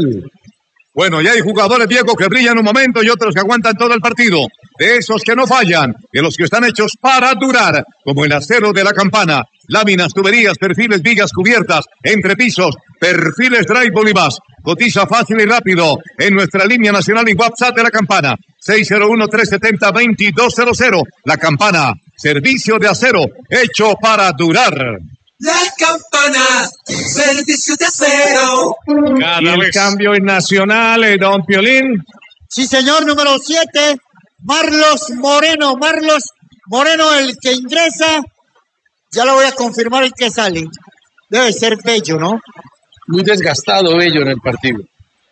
Bueno, ya hay jugadores, Diego, que brillan un momento y otros que aguantan todo el partido. De esos que no fallan, de los que están hechos para durar, como el acero de la campana, láminas, tuberías, perfiles, vigas, cubiertas, entrepisos, perfiles, drywall y más. Cotiza fácil y rápido en nuestra línea nacional y WhatsApp de la campana. seis cero uno, tres siete cero, dos dos cero cero. La campana, servicio de acero, hecho para durar. La campana, servicio de acero. Cada y el vez. Cambio en Nacional, eh, don Piolín. Sí, señor, número siete, Marlos Moreno. Marlos Moreno, el que ingresa. Ya lo voy a confirmar el que sale. Debe ser Bello, ¿no? Muy desgastado Bello en el partido.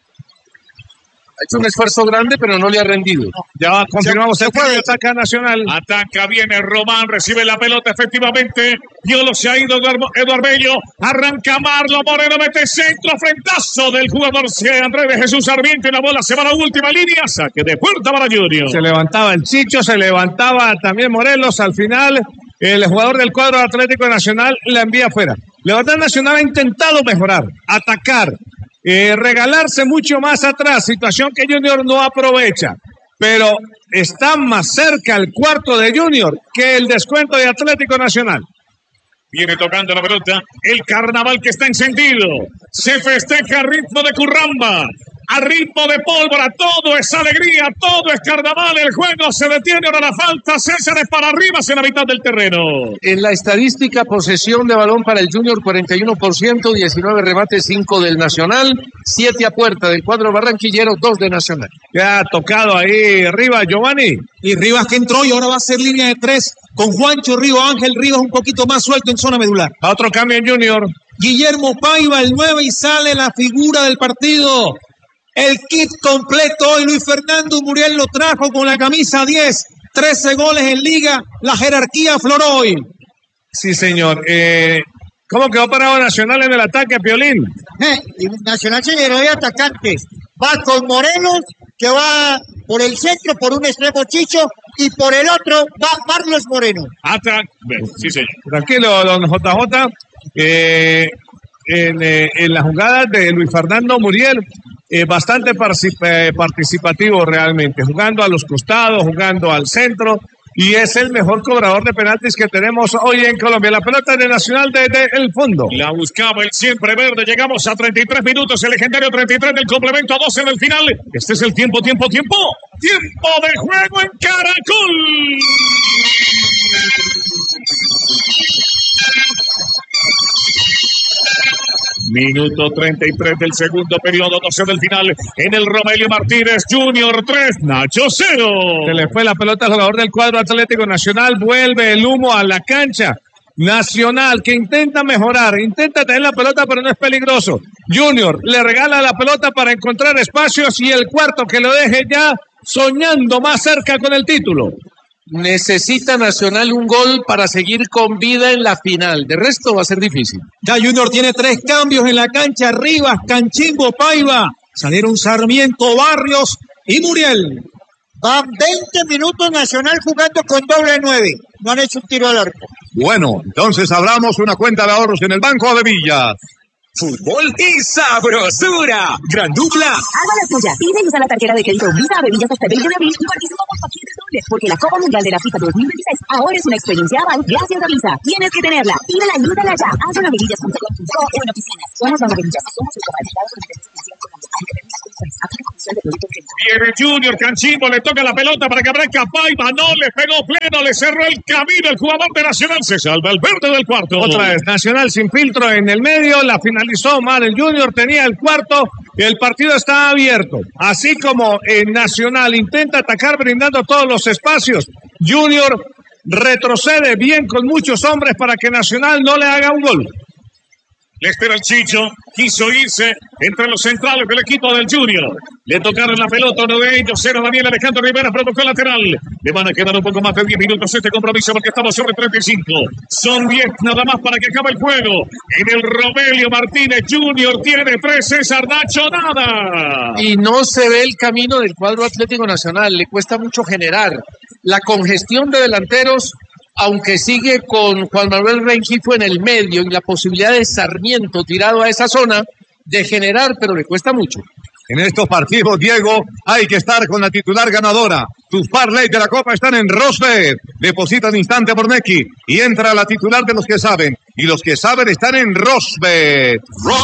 Ha hecho un esfuerzo grande, pero no le ha rendido. No. Ya confirmamos el juego. Ataca Nacional. Ataca, viene Román, recibe la pelota efectivamente. Diolo se ha ido Eduardo Bello. Arranca Marlo Moreno, mete centro, frentazo del jugador Andrés de Jesús Sarmiento. Y la bola se va a la última línea. Saque de puerta para Junior. Se levantaba el Chicho, se levantaba también Morelos. Al final, el jugador del cuadro Atlético Nacional la envía afuera. Levantar Nacional ha intentado mejorar, atacar. Eh, regalarse mucho más atrás, situación que Junior no aprovecha, pero está más cerca el cuarto de Junior que el descuento de Atlético Nacional. Viene tocando la pelota, el carnaval que está encendido, se festeja a ritmo de curramba, a ritmo de pólvora, todo es alegría, todo es carnaval, el juego se detiene, ahora la falta, César es para arriba, en la mitad del terreno. En la estadística, posesión de balón para el Junior, cuarenta y uno por ciento, diecinueve remates, cinco del Nacional, siete a puerta del cuadro barranquillero, dos de Nacional. Ya ha tocado ahí Rivas, Giovanni. Y Rivas que entró y ahora va a ser línea de tres con Juancho Río, Ángel Rivas un poquito más suelto en zona medular. A otro cambio en Junior. Guillermo Paiva, el nueve, y sale la figura del partido. El kit completo hoy, Luis Fernando Muriel lo trajo con la camisa diez, trece goles en liga, la jerarquía afloró hoy. Sí, señor. Eh, ¿Cómo quedó parado Nacional en el ataque, Piolín? Eh, Nacional se llenó de atacantes. Va con Morelos, que va por el centro, por un extremo Chicho, y por el otro va Marlos Moreno. Ataque. Sí, señor. Tranquilo, don J J. Eh, en, eh, en las jugadas de Luis Fernando Muriel, eh, bastante participativo realmente, jugando a los costados, jugando al centro, y es el mejor cobrador de penaltis que tenemos hoy en Colombia. La pelota de Nacional desde el fondo. La buscaba el siempre verde, llegamos a treinta y tres minutos, el legendario treinta y tres del complemento a doce en el final. Este es el tiempo, tiempo, tiempo, tiempo de juego en Caracol. Minuto treinta y tres del segundo periodo, doce del final. En el Romelio Martínez Junior tres, Nacho cero. Se le fue la pelota al jugador del cuadro Atlético Nacional. Vuelve el humo a la cancha. Nacional, que intenta mejorar, intenta tener la pelota, pero no es peligroso. Junior le regala la pelota para encontrar espacios y el cuarto que lo deje ya soñando más cerca con el título. Necesita Nacional un gol para seguir con vida en la final. De resto va a ser difícil. Ya Junior tiene tres cambios en la cancha. Rivas, Canchimbo, Paiva. Salieron Sarmiento, Barrios y Muriel. Van veinte minutos Nacional jugando con doble nueve. No han hecho un tiro al arco. Bueno, entonces abramos una cuenta de ahorros en el Banco de Villas. Fútbol y sabrosura. Gran dupla. Haga la tuya. Pide y usa la tarjeta de crédito Visa Bebillas hasta el veinte de abril y participa por paquetes dobles, porque la Copa Mundial de la FIFA dos mil veintiséis ahora es una experiencia Aval gracias a Visa. Tienes que tenerla. Pídela y úsala ya. Haz una bebillas punto com punto co o en oficinas. Somos las bebillas. Somos el comerciado con intereses financieros Colombia. Aunque permita condiciones. Aplica comisión de producto crédito. Viene Junior, Canchimbo, le toca la pelota para que arranque Paiva. No, le pegó pleno, le cerró el camino el jugador de Nacional. Se salva el verde del cuarto. Otra vez, Nacional sin filtro en el medio, la finalizó mal el Junior, tenía el cuarto y el partido está abierto. Así como en Nacional intenta atacar brindando todos los espacios, Junior retrocede bien con muchos hombres para que Nacional no le haga un gol. Le espera el Chicho, quiso irse entre los centrales del equipo del Junior. Le tocaron la pelota, uno de ellos, cero, Daniel Alejandro Rivera, provocó el lateral. Le van a quedar un poco más de diez minutos este compromiso porque estamos sobre treinta y cinco. Son diez nada más para que acabe el juego. En el Romelio Martínez Junior tiene tres, César Nacho, nada. Y no se ve el camino del cuadro Atlético Nacional, le cuesta mucho generar. La congestión de delanteros, aunque sigue con Juan Manuel Rengifo en el medio y la posibilidad de Sarmiento tirado a esa zona de generar, pero le cuesta mucho. En estos partidos, Diego, hay que estar con la titular ganadora. Tus parlays de la Copa están en Rosbet. Deposita un instante por Nequi y entra la titular de los que saben. Y los que saben están en Rosbet.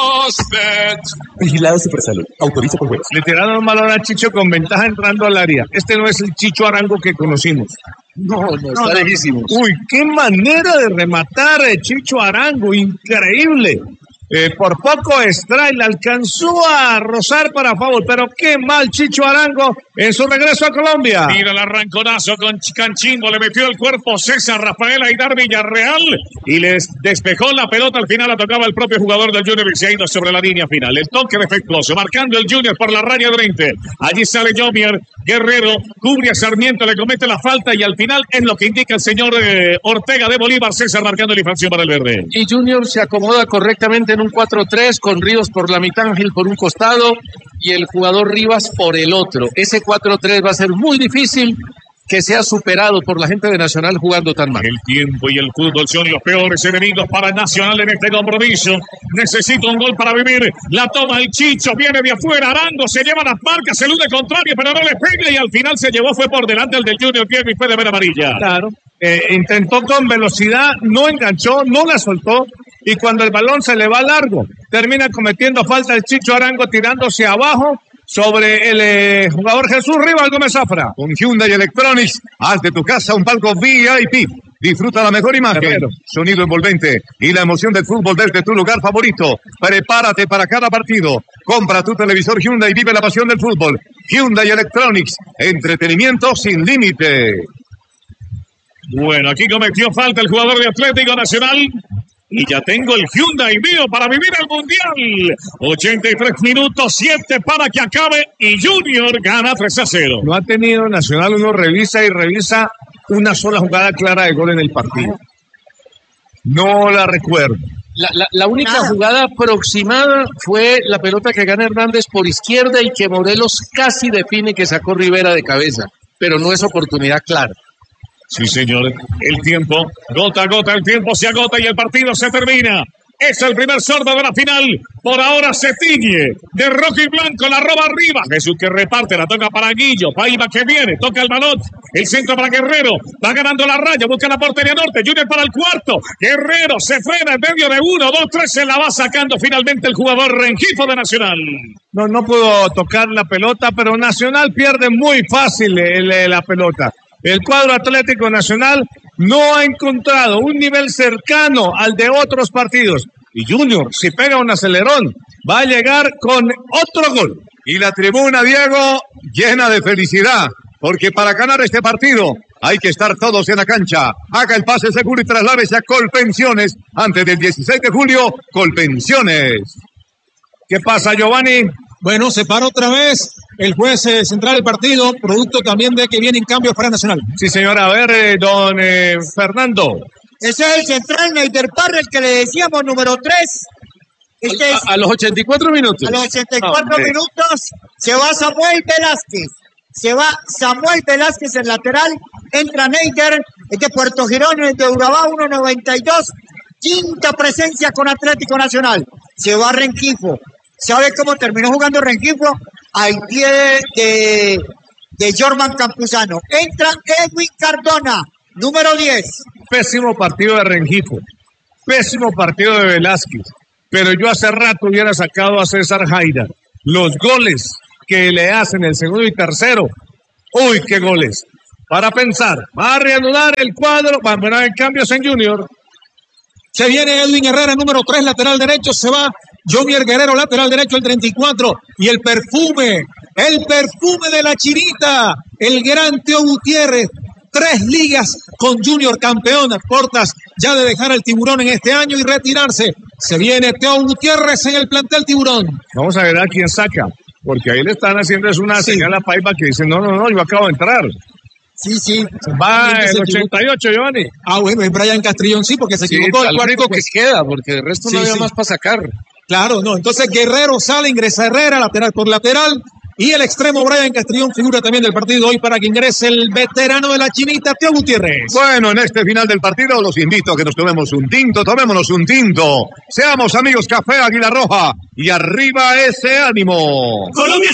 Rosbet. Vigilado Supersalud. Autoriza por juez. Le tiraron un balón a Chicho con ventaja entrando al área. Este no es el Chicho Arango que conocimos. No, no, está lejísimo. Uy, qué manera de rematar eh, Chicho Arango, increíble. Eh, por poco Stray le alcanzó a rozar para favor, pero qué mal Chicho Arango en su regreso a Colombia. Mira el arranconazo con Canchimbo, le metió el cuerpo César Rafael Aidar Villarreal y les despejó la pelota. Al final la tocaba el propio jugador del Junior y se ha ido sobre la línea final. El toque defectuoso, marcando el Junior por la raya de veinte. Allí sale Jomier Guerrero, cubre a Sarmiento, le comete la falta y al final es lo que indica el señor eh, Ortega de Bolívar. César marcando la infracción para el verde. Y Junior se acomoda correctamente en un cuatro tres con Ríos por la mitad, Ángel por un costado y el jugador Rivas por el otro. Ese cuatro tres va a ser muy difícil que sea superado por la gente de Nacional jugando tan mal. El tiempo y el fútbol son los peores enemigos para Nacional en este compromiso. Necesita un gol para vivir. La toma el Chicho, viene de afuera. Arango se lleva las marcas, el uno contrario, pero no le pega y al final se llevó, fue por delante el del Junior Diego y fue de ver amarilla. Claro, eh, intentó con velocidad, no enganchó, no la soltó. Y cuando el balón se le va largo, termina cometiendo falta el Chicho Arango tirándose abajo sobre el eh, jugador Jesús Rivas Gómez Zafra. Con Hyundai Electronics, haz de tu casa un palco V I P. Disfruta la mejor imagen, Guerrero. sonido envolvente y la emoción del fútbol desde tu lugar favorito. Prepárate para cada partido. Compra tu televisor Hyundai y vive la pasión del fútbol. Hyundai Electronics, entretenimiento sin límite. Bueno, aquí cometió falta el jugador de Atlético Nacional. Y ya tengo el Hyundai mío para vivir el Mundial. ochenta y tres minutos, siete para que acabe y Junior gana tres a cero. No ha tenido Nacional, uno revisa y revisa una sola jugada clara de gol en el partido. No la recuerdo. La, la, la única Nada. jugada aproximada fue la pelota que gana Hernández por izquierda y que Morelos casi define que sacó Rivera de cabeza, pero no es oportunidad clara. Sí, señor. El tiempo, gota a gota, el tiempo se agota y el partido se termina. Es el primer sordo de la final. Por ahora se tiñe de rojo y blanco. La roba arriba. Jesús que reparte. La toca para Guillo. Paiva que viene. Toca el balón. El centro para Guerrero. Va ganando la raya. Busca la portería norte. Junior para el cuarto. Guerrero se frena en medio de uno, dos, tres. Se la va sacando finalmente el jugador Rengifo de Nacional. No, no pudo tocar la pelota, pero Nacional pierde muy fácil el, el, la pelota. El cuadro Atlético Nacional no ha encontrado un nivel cercano al de otros partidos. Y Junior, si pega un acelerón, va a llegar con otro gol. Y la tribuna, Diego, llena de felicidad, porque para ganar este partido hay que estar todos en la cancha. Haga el pase seguro y trasládese a Colpensiones. Antes del dieciséis de julio, Colpensiones. ¿Qué pasa, Giovanni? Bueno, se para otra vez el juez eh, central del partido, producto también de que vienen cambios para Nacional. Sí, señora. A ver, eh, don eh, Fernando. Ese es el central Neider Parra, el que le decíamos número tres. Este es, A, a los ochenta y cuatro minutos. a los ochenta y cuatro Hombre. minutos se va Samuel Velázquez. Se va Samuel Velázquez en lateral. Entra Neider, es de Puerto Girón, es de Urabá, uno noventa y dos. Quinta presencia con Atlético Nacional. Se va Rengifo. ¿Sabe cómo terminó jugando Rengifo? Al pie de, de, de Jorman Campuzano. Entra Edwin Cardona, número diez. Pésimo partido de Rengifo. Pésimo partido de Velázquez. Pero yo hace rato hubiera sacado a César Jaira. Los goles que le hacen el segundo y tercero. Uy, qué goles. Para pensar, va a reanudar el cuadro. Va a poner cambios en Junior. Se viene Edwin Herrera, número tres, lateral derecho. Se va Jomier Guerrero, lateral derecho, el treinta y cuatro. Y el perfume, el perfume de la Chinita, el gran Teo Gutiérrez. Tres ligas con Junior campeón. Portas ya de dejar al Tiburón en este año y retirarse. Se viene Teo Gutiérrez en el plantel Tiburón. Vamos a ver a quién saca. Porque ahí le están haciendo es una Sí. señal a Paiva que dice, no, no, no, yo acabo de entrar. Sí, sí. Va También se el equivocó. ochenta y ocho, Giovanni. Ah, bueno, es Brian Castrillón, sí, porque se Sí, equivocó el al cuarto. único Pues. que queda, porque el resto Sí, no había sí. más para sacar. Claro, no. Entonces Guerrero sale, ingresa Herrera, lateral por lateral. Y el extremo Brian Castrillón figura también del partido hoy para que ingrese el veterano de la Chinita, Teo Gutiérrez. Bueno, en este final del partido los invito a que nos tomemos un tinto, tomémonos un tinto. Seamos amigos Café Águila Roja y arriba ese ánimo. Colombia